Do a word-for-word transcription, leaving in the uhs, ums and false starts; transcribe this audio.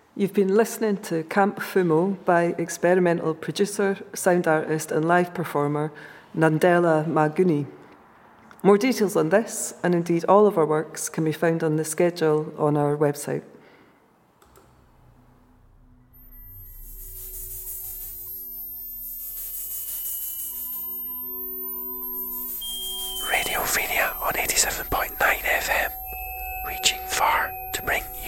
You've been listening to Camp Fumo by experimental producer, sound artist and live performer Nandela Maguni. More details on this, and indeed all of our works, can be found on the schedule on our website. Radio Venia on eighty-seven point nine F M, reaching far to bring